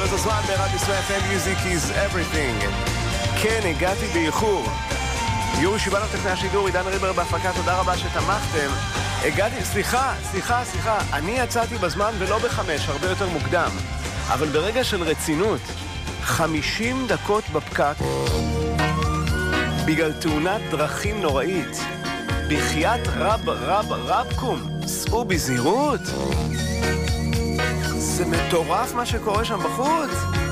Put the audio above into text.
ברז הזמן ברדיו ישראל FM Music is everything. כן, הגעתי באיחור. יורי שיבנו טכנאי השידור, עידן ריבר בהפקה, תודה רבה שתמכתם. הגעתי, סליחה, אני יצאתי בזמן ולא ב5, הרבה יותר מוקדם. אבל ברגע של רצינות, 50 דקות בפקק, בגלל תאונת דרכים נוראית. בחיית רבקום, סעו בזהירות. זה מטורף מה שקורה שם בחוץ.